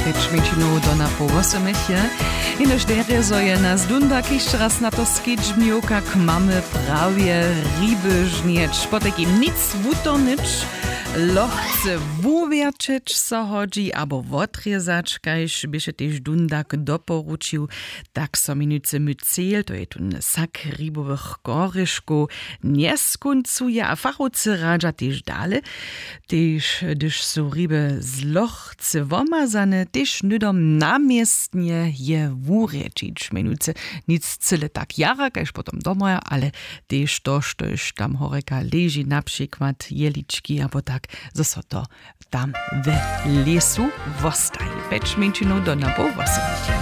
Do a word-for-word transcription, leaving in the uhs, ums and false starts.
Pečmečinu do na powosemechie. Inož derje zo je nas dunda kišće raz na to skidžmju, kak mamy prawie ryby żnieć. Potek im nic wutornič, lochce wuwierczyć so hodzi, abo wotrezać, kajž byše tež dundak doporučił, tak so minuce my cel, to je tu sak rybowych koryszku, nie skuncuje, a fachowcy radza tež dale, tež, dyž su ryby z lochce womazane, tež nydom namiestnie je wurječić minuce, nic cyle tak jara, kajž potom domoja, ale tež to, štož tam horeka leži, na przykład jelički, abo tak, zo so to tam w lesu wostaje. Pečmečinu do na powosemechie.